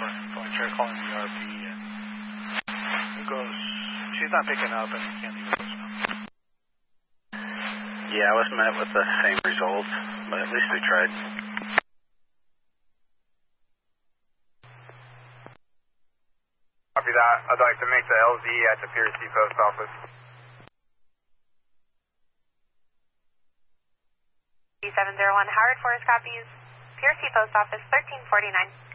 for info. I tried calling the RP and it goes, she's not picking up and you can't leave a voicemail. Yeah, I was met with the same results, but at least we tried. Copy that. I'd like to make the LZ at the Pierce Post Office. 701 Howard Forest copies. Pierce Post Office 1349.